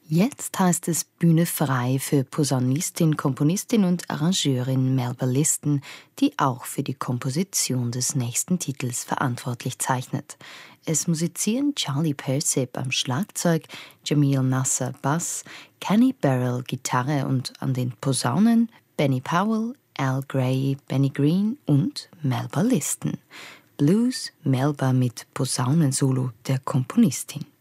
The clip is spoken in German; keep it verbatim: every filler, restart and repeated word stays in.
Jetzt heißt es Bühne frei für Posaunistin, Komponistin und Arrangeurin Melba Liston, die auch für die Komposition des nächsten Titels verantwortlich zeichnet. Es musizieren Charlie Persip am Schlagzeug, Jamil Nasser Bass, Kenny Burrell Gitarre und an den Posaunen Benny Powell, Al Gray, Benny Green und Melba Liston. Blues Melba mit Posaunensolo der Komponistin.